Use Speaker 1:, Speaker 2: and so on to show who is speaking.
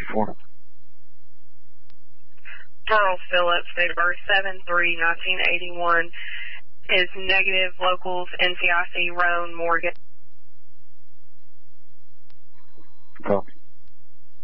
Speaker 1: 4.
Speaker 2: Pearl Phillips, date of birth 7/3/1981, is negative. Locals NCIC Roan Morgan.
Speaker 1: Copy.